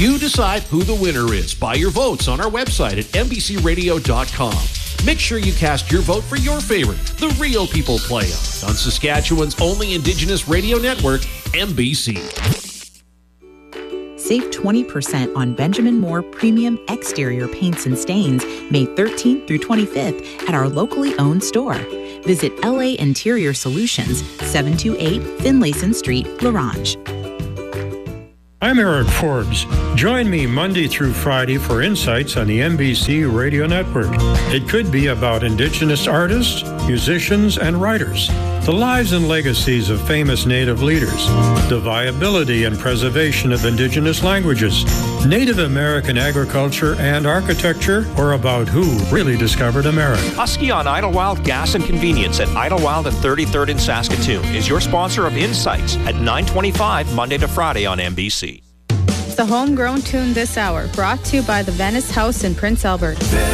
You decide who the winner is by your votes on our website at mbcradio.com. Make sure you cast your vote for your favorite, the Real People Play on Saskatchewan's only Indigenous radio network, MBC. Save 20% on Benjamin Moore Premium Exterior Paints and Stains May 13th through 25th at our locally owned store. Visit LA Interior Solutions, 728 Finlayson Street, La Ronge. I'm Eric Forbes. Join me Monday through Friday for insights on the MBC Radio Network. It could be about Indigenous artists, musicians, and writers, the lives and legacies of famous Native leaders, the viability and preservation of Indigenous languages, Native American agriculture and architecture, or about who really discovered America. Husky on Idlewild Gas and Convenience at Idlewild and 33rd in Saskatoon is your sponsor of Insights at 9:25 Monday to Friday on MBC. The homegrown tune this hour, brought to you by the Venice House in Prince Albert.